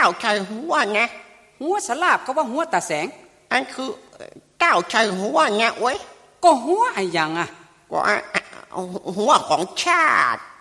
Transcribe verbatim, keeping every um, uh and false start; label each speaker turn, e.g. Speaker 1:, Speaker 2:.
Speaker 1: าวใช่หัวไง
Speaker 2: หัวสลาบก็ว่าหัวตาแสง
Speaker 1: อันคือก้าวใช่หัวไงเว้ย
Speaker 2: ก็หัวไอ้ยังอ่ะ
Speaker 1: ก็หัวของชาติ